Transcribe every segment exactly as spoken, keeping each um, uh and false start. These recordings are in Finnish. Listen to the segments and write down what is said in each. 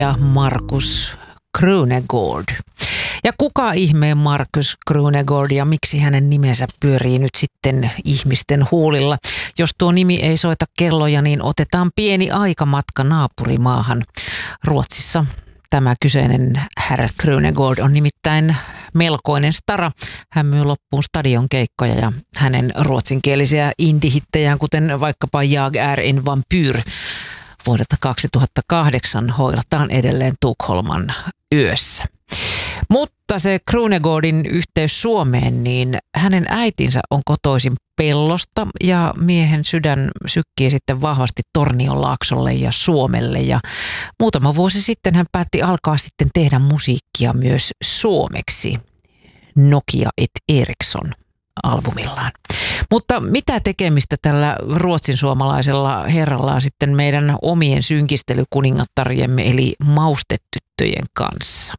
ja Markus Krunegård. Ja kuka ihmeen Markus Krunegård ja miksi hänen nimensä pyörii nyt sitten ihmisten huulilla? Jos tuo nimi ei soita kelloja, niin otetaan pieni aikamatka naapurimaahan. Ruotsissa tämä kyseinen herra Krunegård on nimittäin melkoinen stara. Hän myy loppuun stadion keikkoja ja hänen ruotsinkielisiä indie-hittejään, kuten vaikkapa Jag är en vampyr vuodelta kaksituhattakahdeksan, hoilataan edelleen Tukholman yössä. Mutta se Krunegårdin yhteys Suomeen, niin hänen äitinsä on kotoisin Pellosta ja miehen sydän sykkii sitten vahvasti Tornionlaaksolle ja Suomelle. Ja muutama vuosi sitten hän päätti alkaa sitten tehdä musiikkia myös suomeksi Nokia et Ericsson albumillaan. Mutta mitä tekemistä tällä ruotsin suomalaisella herralla on sitten meidän omien synkistelykuningattarjemme eli maustetyttöjen kanssa?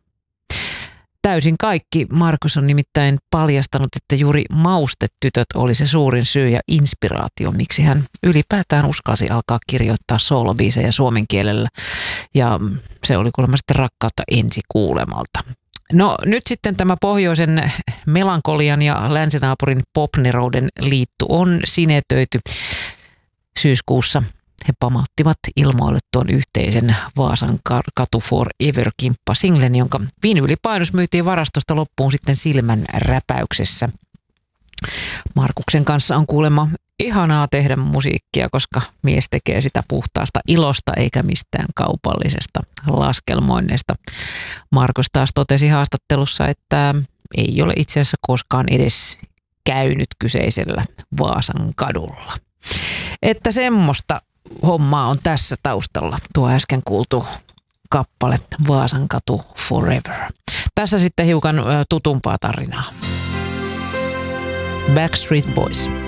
Täysin kaikki. Markus on nimittäin paljastanut, että juuri maustetytöt oli se suurin syy ja inspiraatio, miksi hän ylipäätään uskalsi alkaa kirjoittaa soolobiisejä suomen kielellä. Ja se oli kuulemma sitten rakkautta ensi kuulemalta. No nyt sitten tämä pohjoisen melankolian ja länsinaapurin popnerouden liitto on sinetöity syyskuussa. He pamauttivat ilmoille tuon yhteisen Vaasan katu Forever-kimppa-singlen, jonka viinylipainos myytiin varastosta loppuun sitten silmän räpäyksessä. Markuksen kanssa on kuulemma ihanaa tehdä musiikkia, koska mies tekee sitä puhtaasta ilosta eikä mistään kaupallisesta laskelmoinneista. Markus taas totesi haastattelussa, että ei ole itse asiassa koskaan edes käynyt kyseisellä Vaasan kadulla. Että semmoista hommaa on tässä taustalla, tuo äsken kuultu kappale Vaasan katu Forever. Tässä sitten hiukan tutumpaa tarinaa. Backstreet Boys.